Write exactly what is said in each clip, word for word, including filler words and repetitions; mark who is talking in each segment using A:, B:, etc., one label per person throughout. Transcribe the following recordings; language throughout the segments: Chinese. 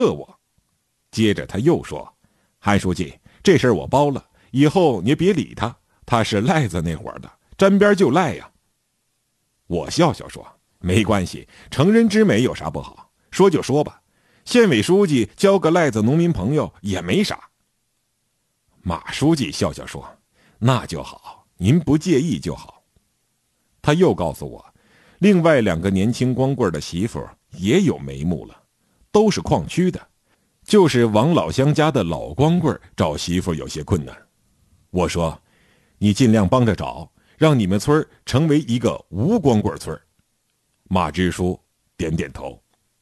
A: 我。接着他又说：“韩书记，这事儿我包了，以后你别理他，他是赖子那伙的，沾边就赖呀。”我笑笑说：“没关系，成人之美有啥不好？说就说吧，县委书记交个赖子农民朋友也没啥。”马书记笑笑说：“那就好，您不介意就好。”他又告诉我，另外两个年轻光棍的媳妇也有眉目了，都是矿区的，就是王老乡家的老光棍找媳妇有些困难。我说：“你尽量帮着找，让你们村成为一个无光棍村。”马支书点点头。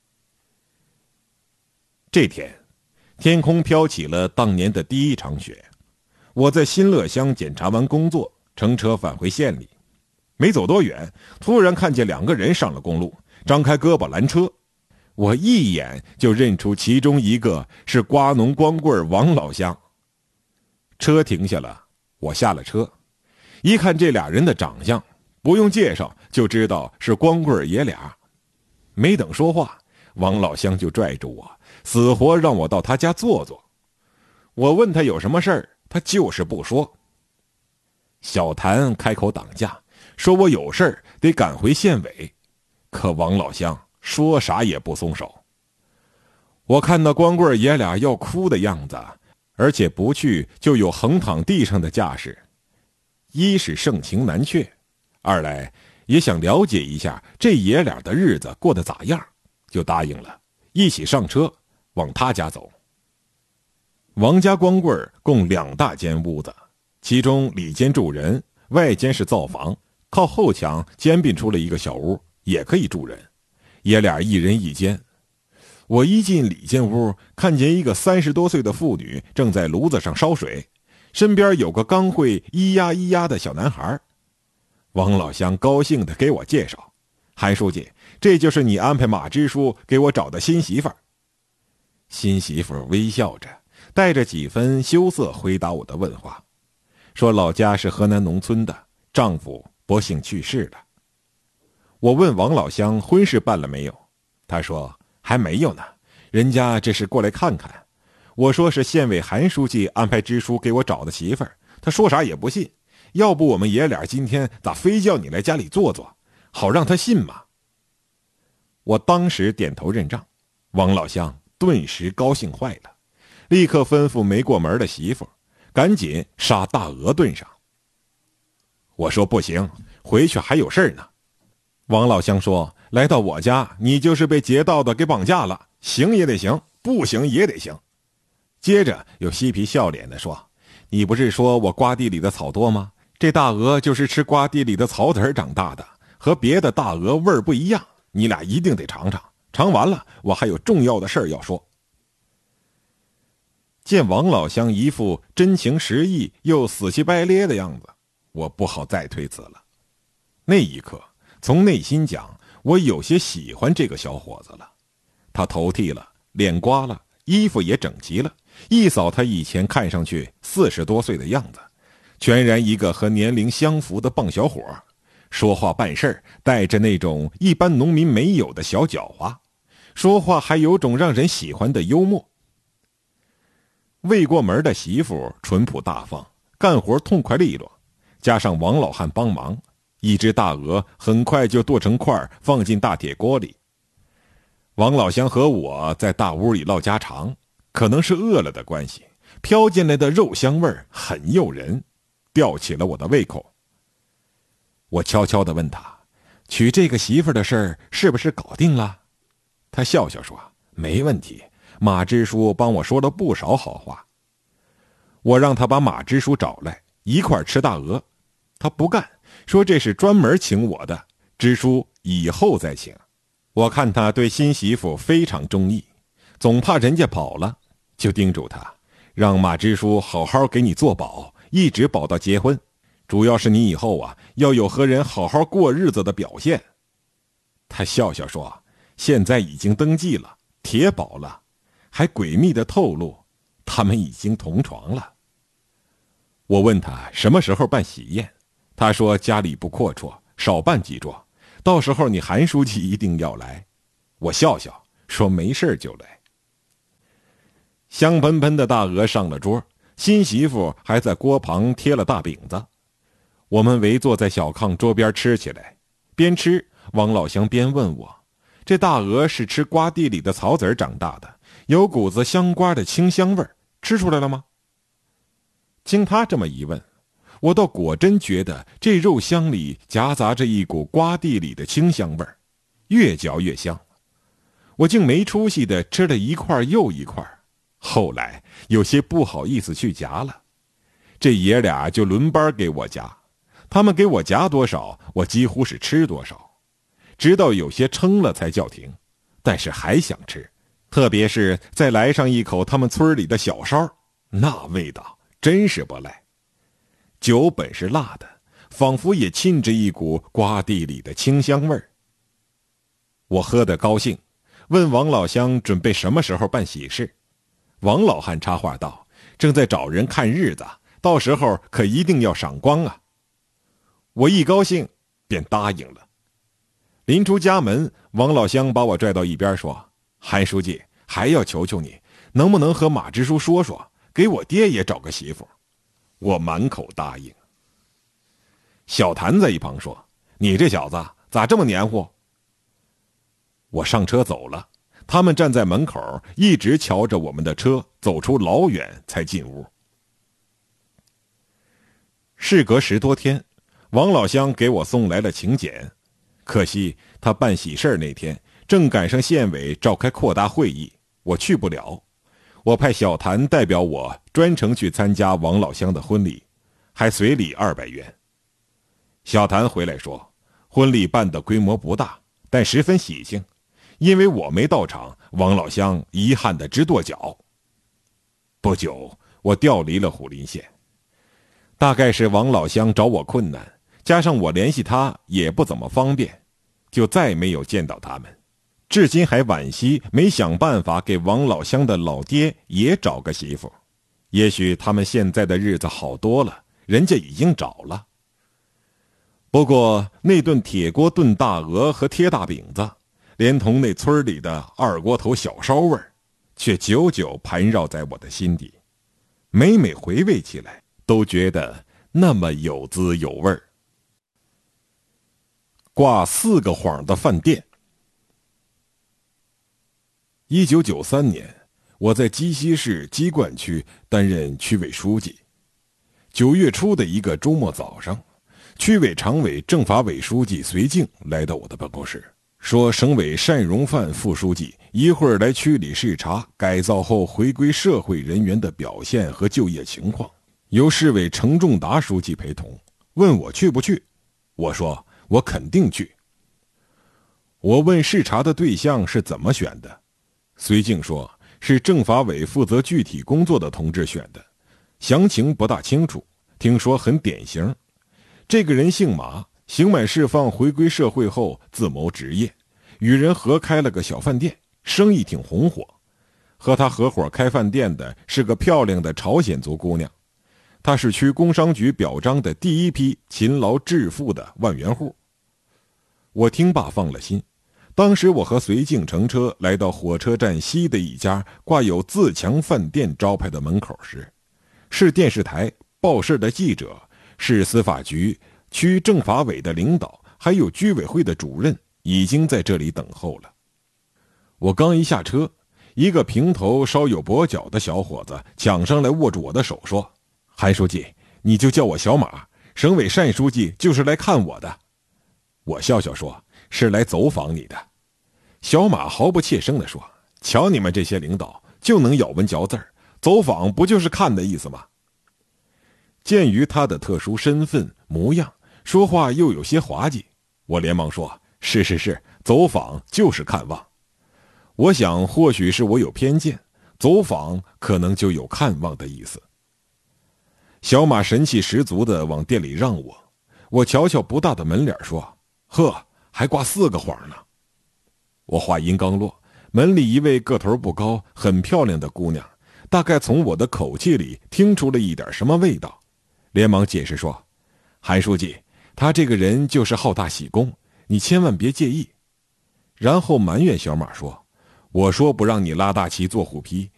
A: 这天，天空飘起了当年的第一场雪。我在新乐乡检查完工作，乘车返回县里，没走多远，突然看见两个人上了公路，张开胳膊拦车。我一眼就认出其中一个是瓜农光棍王老乡。车停下了，我下了车，一看这俩人的长相，不用介绍就知道是光棍爷俩。没等说话，王老乡就拽住我，死活让我到他家坐坐。我问他有什么事儿，他就是不说。小谭开口挡架，说我有事儿得赶回县委，可王老乡说啥也不松手。我看那光棍爷俩要哭的样子，而且不去就有横躺地上的架势，一是盛情难却，二来也想了解一下这爷俩的日子过得咋样，就答应了，一起上车往他家走。王家光棍共两大间屋子，其中里间住人，外间是灶房，靠后墙兼并出了一个小屋，也可以住人，爷俩一人一间。我一进里间屋，看见一个三十多岁的妇女正在炉子上烧水，身边有个刚会咿呀咿呀的小男孩。王老乡高兴地给我介绍：“韩书记，这就是你安排马支书给我找的新媳妇儿。”新媳妇微笑着，带着几分羞涩回答我的问话，说老家是河南农村的，丈夫不幸去世了。我问王老乡婚事办了没有，他说还没有呢，人家这是过来看看。我说是县委韩书记安排支书给我找的媳妇儿，他说啥也不信，要不我们爷俩今天咋非叫你来家里坐坐，好让他信嘛。我当时点头认账，王老乡顿时高兴坏了，立刻吩咐没过门的媳妇赶紧杀大鹅炖上。我说不行，回去还有事呢。王老乡说，来到我家你就是被劫道的给绑架了，行也得行，不行也得行。接着又嬉皮笑脸地说，你不是说我瓜地里的草多吗？这大鹅就是吃瓜地里的草籽长大的，和别的大鹅味儿不一样，你俩一定得尝尝，尝完了我还有重要的事儿要说。见王老乡一副真情实意又死气白咧的样子，我不好再推辞了。那一刻，从内心讲，我有些喜欢这个小伙子了。他头剃了，脸刮了，衣服也整齐了，一扫他以前看上去四十多岁的样子，全然一个和年龄相符的棒小伙，说话办事带着那种一般农民没有的小狡猾，说话还有种让人喜欢的幽默。未过门的媳妇淳朴大方，干活痛快利落，加上王老汉帮忙，一只大鹅很快就剁成块放进大铁锅里。王老乡和我在大屋里唠家常，可能是饿了的关系，飘进来的肉香味很诱人，吊起了我的胃口。我悄悄地问他，娶这个媳妇的事儿是不是搞定了？他笑笑说，没问题，马支书帮我说了不少好话。我让他把马支书找来一块吃大鹅，他不干，说这是专门请我的，支书以后再请。我看他对新媳妇非常中意，总怕人家跑了，就叮嘱他，让马支书好好给你做保，一直保到结婚，主要是你以后啊要有和人好好过日子的表现。他笑笑说，现在已经登记了，铁保了，还诡秘地透露他们已经同床了。我问他什么时候办喜宴，他说家里不阔绰，少办几桌，到时候你韩书记一定要来。我笑笑说没事就来。 香喷喷的大鹅上了桌，新媳妇还在锅旁贴了大饼子。我们围坐在小炕桌边吃起来，边吃王老乡边问我，这大鹅是吃瓜地里的草籽长大的，有股子香瓜的清香味儿，吃出来了吗？经他这么一问，我倒果真觉得这肉香里夹杂着一股瓜地里的清香味儿，越嚼越香。我竟没出息的吃了一块又一块，后来有些不好意思去夹了。这爷俩就轮班给我夹，他们给我夹多少，我几乎是吃多少，直到有些撑了才叫停，但是还想吃，特别是再来上一口他们村里的小烧，那味道真是不赖。酒本是辣的，仿佛也沁着一股瓜地里的清香味儿。我喝得高兴，问王老乡准备什么时候办喜事。王老汉插话道，正在找人看日子，到时候可一定要赏光啊。我一高兴便答应了。临出家门，王老乡把我拽到一边说，韩书记，还要求求你，能不能和马支书说说，给我爹也找个媳妇。我满口答应。小谭在一旁说，你这小子咋这么黏糊。我上车走了，他们站在门口，一直瞧着我们的车走出老远才进屋。事隔十多天，王老乡给我送来了请柬，可惜他办喜事那天正赶上县委召开扩大会议，我去不了。我派小谭代表我专程去参加王老乡的婚礼，还随礼二百元。小谭回来说，婚礼办的规模不大，但十分喜庆，因为我没到场，王老乡遗憾的直跺脚。不久，我调离了虎林县，大概是王老乡找我困难，加上我联系他也不怎么方便，就再没有见到他们。至今还惋惜没想办法给王老乡的老爹也找个媳妇，也许他们现在的日子好多了，人家已经找了。不过那顿铁锅炖大鹅和贴大饼子，连同那村里的二锅头小烧味儿，却久久盘绕在我的心底，每每回味起来，都觉得那么有滋有味儿。挂四个谎的饭店。一九九三年，我在鸡西市鸡冠区担任区委书记。九月初的一个周末早上，区委常委政法委书记绥靖来到我的办公室，说省委单荣范副书记一会儿来区里视察改造后回归社会人员的表现和就业情况，由市委程仲达书记陪同，问我去不去。我说我肯定去。我问视察的对象是怎么选的，绥靖说是政法委负责具体工作的同志选的，详情不大清楚，听说很典型。这个人姓马，刑满释放回归社会后自谋职业，与人合开了个小饭店，生意挺红火。和他合伙开饭店的是个漂亮的朝鲜族姑娘，她是区工商局表彰的第一批勤劳致富的万元户。我听罢放了心。当时我和绥靖乘车来到火车站西的一家挂有自强饭店招牌的门口时，市电视台、报社的记者、市司法局、区政法委的领导，还有居委会的主任已经在这里等候了。我刚一下车，一个平头稍有跛脚的小伙子抢上来握住我的手说，韩书记，你就叫我小马，省委单书记就是来看我的。我笑笑说，是来走访你的。小马毫不怯生地说，瞧你们这些领导就能咬文嚼字儿，走访不就是看的意思吗？鉴于他的特殊身份模样，说话又有些滑稽，我连忙说，是是是，走访就是看望。我想或许是我有偏见，走访可能就有看望的意思。小马神气十足地往店里让我，我瞧瞧不大的门脸说，呵，还挂四个谎呢。我话音刚落，门里一位个头不高很漂亮的姑娘，大概从我的口气里听出了一点什么味道，连忙解释说，韩书记，他这个人就是好大喜功，你千万别介意。然后埋怨小马说，我说不让你拉大旗做虎皮，